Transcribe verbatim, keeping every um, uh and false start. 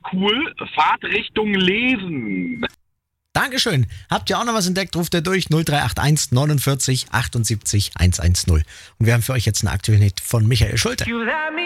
cool. Fahrtrichtung lesen. Dankeschön. Habt ihr auch noch was entdeckt? Ruft ihr durch null drei acht eins neunundvierzig achtundsiebzig hundertzehn. Und wir haben für euch jetzt einen aktuellen Hit von Michael Schulte.